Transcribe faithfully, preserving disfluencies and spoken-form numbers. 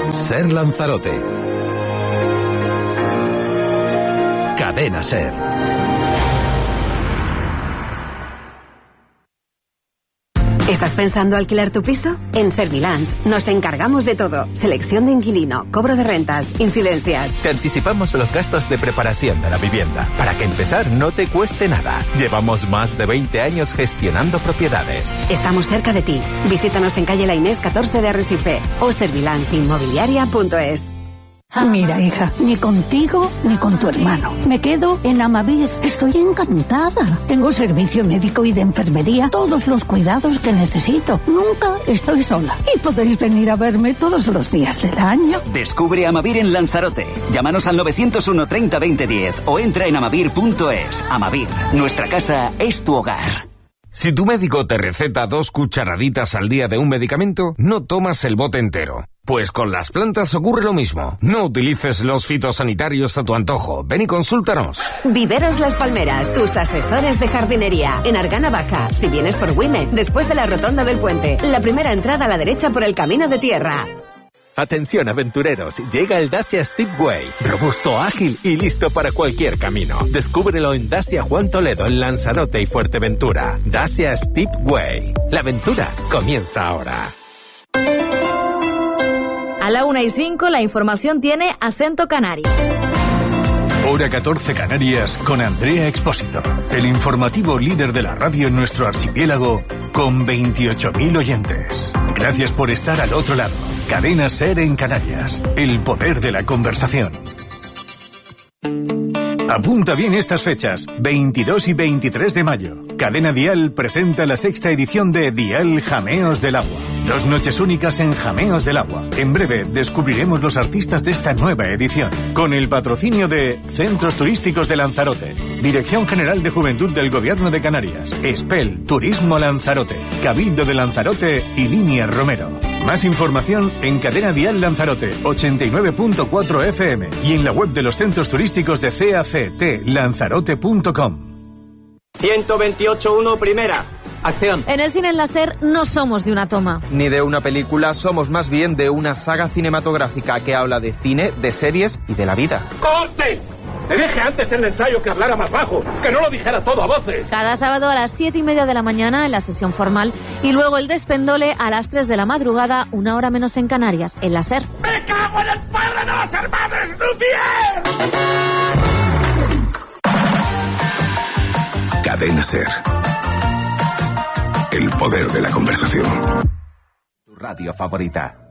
Ser Lanzarote. Cadena Ser. ¿Estás pensando alquilar tu piso? En Servilans nos encargamos de todo. Selección de inquilino, cobro de rentas, incidencias. Te anticipamos los gastos de preparación de la vivienda, para que empezar no te cueste nada. Llevamos más de veinte años gestionando propiedades. Estamos cerca de ti. Visítanos en calle La Inés catorce de Arrecife o servilans inmobiliaria punto es. Mira, hija, ni contigo ni con tu hermano. Me quedo en Amavir. Estoy encantada. Tengo servicio médico y de enfermería, todos los cuidados que necesito. Nunca estoy sola. Y podéis venir a verme todos los días del año. Descubre Amavir en Lanzarote. Llámanos al nueve cero uno treinta veinte diez o entra en amavir punto es. Amavir, nuestra casa es tu hogar. Si tu médico te receta dos cucharaditas al día de un medicamento, no tomas el bote entero. Pues con las plantas ocurre lo mismo. No utilices los fitosanitarios a tu antojo. Ven y consúltanos. Viveros Las Palmeras, tus asesores de jardinería. En Argana Baja, si vienes por Wime, después de la rotonda del puente. La primera entrada a la derecha por el camino de tierra. Atención aventureros, llega el Dacia Stepway, robusto, ágil y listo para cualquier camino. Descúbrelo en Dacia Juan Toledo en Lanzarote y Fuerteventura. Dacia Stepway. La aventura comienza ahora. A la una y cinco la información tiene acento canario. Hora catorce Canarias con Andrea Expósito, el informativo líder de la radio en nuestro archipiélago con veintiocho mil oyentes. Gracias por estar al otro lado. Cadena Ser en Canarias, el poder de la conversación. Apunta bien estas fechas, veintidós y veintitrés de mayo. Cadena Dial presenta la sexta edición de Dial Jameos del Agua. Dos noches únicas en Jameos del Agua. En breve descubriremos los artistas de esta nueva edición. Con el patrocinio de Centros Turísticos de Lanzarote, Dirección General de Juventud del Gobierno de Canarias, Espel, Turismo Lanzarote, Cabildo de Lanzarote y Línea Romero. Más información en Cadena Dial Lanzarote ochenta y nueve punto cuatro F M y en la web de los centros turísticos de C A C T lanzarote punto com. ciento veintiocho punto uno primera. Acción. En el cine en láser no somos de una toma. Ni de una película, somos más bien de una saga cinematográfica que habla de cine, de series y de la vida. ¡Corte! Te dije antes en el ensayo que hablara más bajo, que no lo dijera todo a voces. Cada sábado a las siete y media de la mañana en la sesión formal y luego el despendole a las tres de la madrugada, una hora menos en Canarias, en la SER. ¡Me cago en el padre de los hermanos Lumière! Cadena Ser. El poder de la conversación. Tu radio favorita.